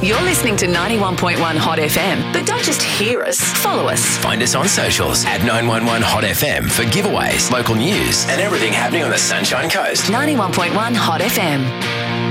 You're listening to 91.1 Hot FM, but don't just hear us, follow us. Find us on socials at 911 Hot FM for giveaways, local news, and everything happening on the Sunshine Coast. 91.1 Hot FM.